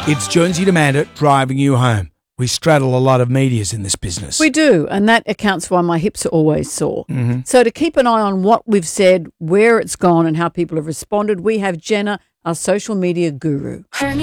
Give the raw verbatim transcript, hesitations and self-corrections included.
It's Jonesy Demand driving you home. We straddle a lot of medias in this business. We do, and that accounts for why my hips are always sore. Mm-hmm. So to keep an eye on what we've said, where it's gone, and how people have responded, we have Jenna, our social media guru.